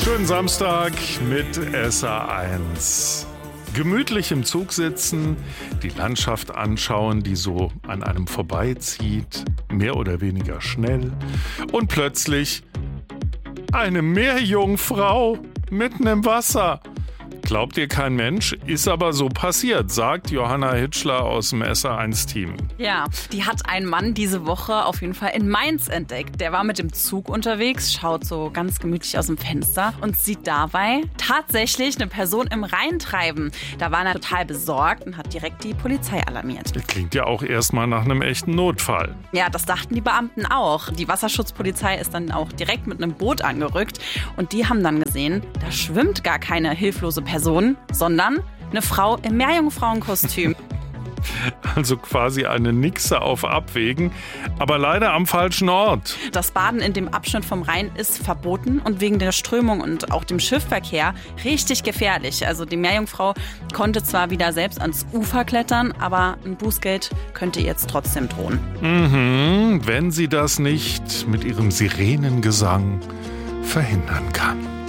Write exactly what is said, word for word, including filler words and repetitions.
Schönen Samstag mit S A eins. Gemütlich im Zug sitzen, die Landschaft anschauen, die so an einem vorbeizieht, mehr oder weniger schnell. Und plötzlich eine Meerjungfrau mitten im Wasser. Glaubt ihr kein Mensch, ist aber so passiert, sagt Johanna Hitschler aus dem S A eins Team. Ja, die hat ein Mann diese Woche auf jeden Fall in Mainz entdeckt. Der war mit dem Zug unterwegs, schaut so ganz gemütlich aus dem Fenster und sieht dabei tatsächlich eine Person im Rhein treiben. Da war er total besorgt und hat direkt die Polizei alarmiert. Das klingt ja auch erstmal nach einem echten Notfall. Ja, das dachten die Beamten auch. Die Wasserschutzpolizei ist dann auch direkt mit einem Boot angerückt und die haben dann gesehen, da schwimmt gar keine hilflose Person. Person, sondern eine Frau im Meerjungfrauenkostüm. Also quasi eine Nixe auf Abwägen, aber leider am falschen Ort. Das Baden in dem Abschnitt vom Rhein ist verboten und wegen der Strömung und auch dem Schiffverkehr richtig gefährlich. Also die Meerjungfrau konnte zwar wieder selbst ans Ufer klettern, aber ein Bußgeld könnte ihr jetzt trotzdem drohen. Mhm, wenn sie das nicht mit ihrem Sirenengesang verhindern kann.